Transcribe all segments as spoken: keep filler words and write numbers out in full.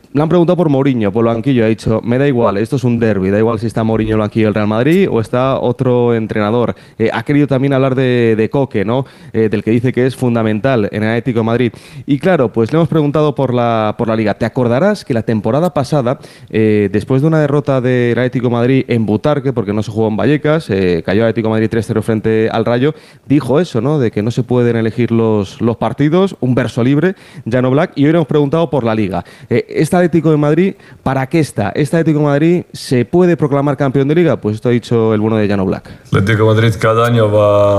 Le han preguntado por Mourinho, por el banquillo. Ha dicho, me da igual, esto es un derbi, da igual si está Mourinho en el banquillo del Real Madrid o está otro entrenador. Eh, ha querido también hablar de, de Koke, ¿no? Eh, del que dice que es fundamental en el Atlético de Madrid. Y claro, pues le hemos preguntado por la, por la Liga. Te acordarás que la temporada pasada, eh, después de una derrota del Atlético de Madrid en Butarque, porque no se jugó en Vallecas, eh, cayó el Atlético de Madrid tres cero frente al Rayo, dijo eso, ¿no? De que no se pueden elegir los, los partidos, un verso libre, Jan Oblak, y hoy le hemos preguntado por la Liga. Eh, esta Atlético de Madrid, ¿para qué está? ¿Este Atlético de Madrid se puede proclamar campeón de Liga? Pues esto ha dicho el bueno de Jan Oblak. Atlético de Madrid cada año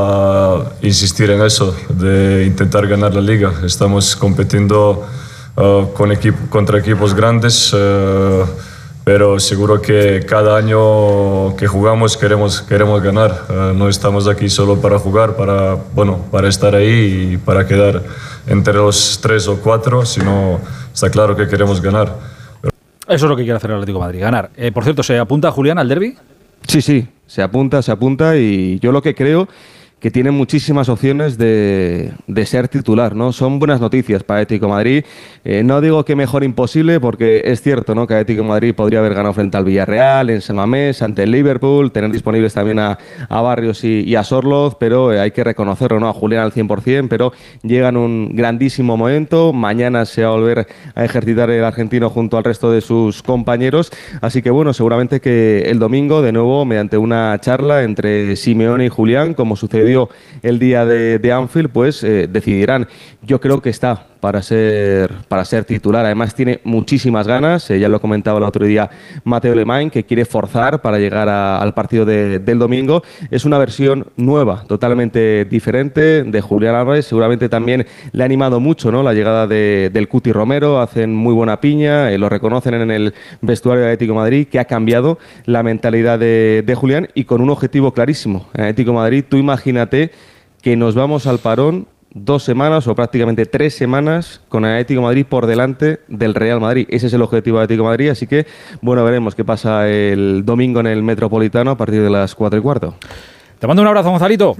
va a insistir en eso, de intentar ganar la Liga. Estamos compitiendo uh, con equipo, contra equipos grandes, uh, pero seguro que cada año que jugamos queremos, queremos ganar. Uh, no estamos aquí solo para jugar, para, bueno, para estar ahí y para quedar entre los tres o cuatro, sino está claro que queremos ganar. Pero... Eso es lo que quiere hacer el Atlético de Madrid, ganar. Eh, por cierto, ¿se apunta Julián al derbi? Sí, sí, se apunta, se apunta y yo lo que creo que tiene muchísimas opciones de, de ser titular, ¿no? Son buenas noticias para Atlético de Madrid. Eh, no digo que mejor imposible, porque es cierto, ¿no?, que Atlético de Madrid podría haber ganado frente al Villarreal, en San Mamés, ante el Liverpool, tener disponibles también a, a Barrios y, y a Sorloz, pero eh, hay que reconocerlo, ¿no?, a Julián al cien por ciento, pero llega en un grandísimo momento. Mañana se va a volver a ejercitar el argentino junto al resto de sus compañeros, así que bueno, seguramente que el domingo, de nuevo, mediante una charla entre Simeone y Julián, como sucedió el día de, de Anfield, pues eh, decidirán. Yo creo que está para ser para ser titular. Además tiene muchísimas ganas, eh, ya lo comentaba el otro día Mateo Alemany, que quiere forzar para llegar a, al partido de, del domingo. Es una versión nueva, totalmente diferente de Julián Álvarez. Seguramente también le ha animado mucho, ¿no?, la llegada de, del Cuti Romero. Hacen muy buena piña, eh, lo reconocen en el vestuario de Atlético de Madrid, que ha cambiado la mentalidad de, de Julián, y con un objetivo clarísimo. En Atlético de Madrid, tú imagínate que nos vamos al parón dos semanas o prácticamente tres semanas con el Atlético de Madrid por delante del Real Madrid. Ese es el objetivo del Atlético de Madrid, así que bueno, veremos qué pasa el domingo en el Metropolitano a partir de las cuatro y cuarto. Te mando un abrazo, Gonzalito.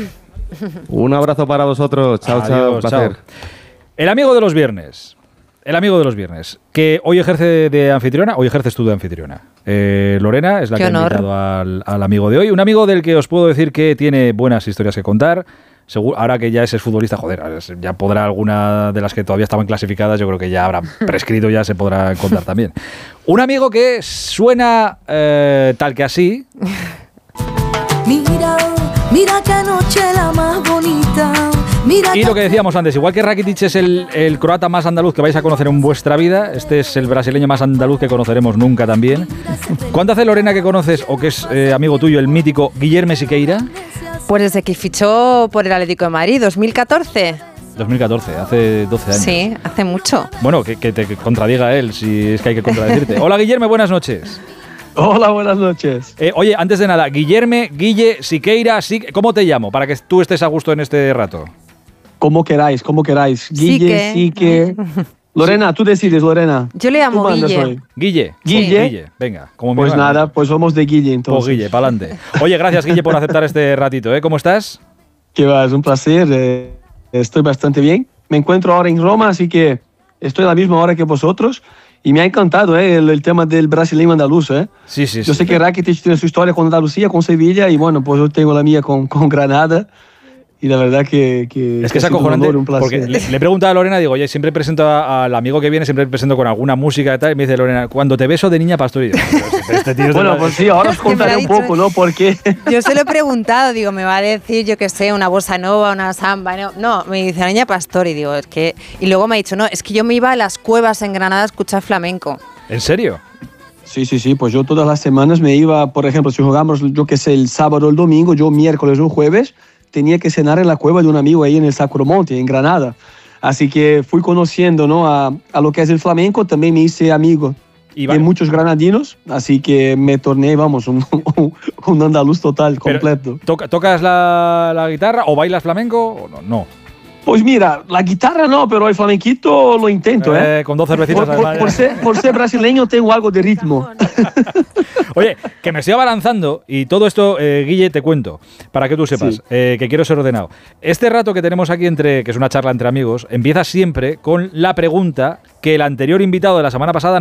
Un abrazo para vosotros. Chao, Adiós, chao, un placer. Chao. El amigo de los viernes. El amigo de los viernes, que hoy ejerce de anfitriona, hoy ejerces tú de anfitriona. Eh, Lorena es la Qué que honor. ha invitado al, al amigo de hoy. Un amigo del que os puedo decir que tiene buenas historias que contar. Seguro, ahora que ya es futbolista, joder, ya podrá alguna de las que todavía estaban clasificadas, yo creo que ya habrá prescrito, ya se podrá contar también. Un amigo que suena eh, tal que así. Mira, mira qué noche la más bonita. Mira y lo que decíamos antes, igual que Rakitic es el, el croata más andaluz que vais a conocer en vuestra vida, este es el brasileño más andaluz que conoceremos nunca también. ¿Cuánto hace, Lorena, que conoces o que es eh, amigo tuyo el mítico Guillerme Siqueira? Pues desde que fichó por el Atlético de Madrid, dos mil catorce. dos mil catorce, hace doce años. Sí, hace mucho. Bueno, que, que te contradiga él, si es que hay que contradecirte. Hola, Guillerme, buenas noches. Hola, buenas noches. Eh, oye, antes de nada, Guillerme, Guille, Siqueira, Sique, ¿cómo te llamo? Para que tú estés a gusto en este rato. Como queráis, como queráis. Guille, Sique... Lorena, tú decides, Lorena. Yo le llamo Guille. Hoy. Guille. Guille. Sí. Guille, venga. Como pues hermano. Nada, pues vamos de Guille entonces. Pues Guille, para adelante. Oye, gracias, Guille, por aceptar este ratito, ¿eh? ¿Cómo estás? Que va, es un placer. Eh, estoy bastante bien. Me encuentro ahora en Roma, así que estoy a la misma hora que vosotros. Y me ha encantado eh, el, el tema del brasileño andaluz. Eh. Sí, sí, yo sí. sé que Rakitic tiene su historia con Andalucía, con Sevilla, y bueno, pues yo tengo la mía con, con Granada. Y la verdad que... que es que es acojonante, porque le, le he preguntado a Lorena, digo, oye, siempre presento a, al amigo que viene, siempre presento con alguna música y tal, y me dice Lorena, cuando te beso de niña pastor. Y yo, este tío bueno, pues sí, ahora os contaré un poco, ¿no? Porque yo se lo he preguntado, digo, me va a decir, yo qué sé, una bossa nova, una samba, no, no, me dice la niña pastor, y digo, es que... Y luego me ha dicho, no, es que yo me iba a las cuevas en Granada a escuchar flamenco. ¿En serio? Sí, sí, sí, pues yo todas las semanas me iba, por ejemplo, si jugamos, yo qué sé, el sábado o el domingo, yo miércoles o jueves... tenía que cenar en la cueva de un amigo ahí en el Sacromonte, en Granada. Así que fui conociendo, ¿no?, a, a lo que es el flamenco. También me hice amigo de muchos granadinos, así que me torné, vamos, un, un, un andaluz total, completo. Toca, ¿Tocas la, la guitarra o bailas flamenco o no? No. Pues mira, la guitarra no, pero el flamenquito lo intento, ¿eh? eh con dos cervecitas. Por, por, por, ser, por ser brasileño tengo algo de ritmo. Oye, que me estoy abalanzando y todo esto, eh, Guille, te cuento, para que tú sepas, sí. eh, que quiero ser ordenado. Este rato que tenemos aquí, entre que es una charla entre amigos, empieza siempre con la pregunta que el anterior invitado de la semana pasada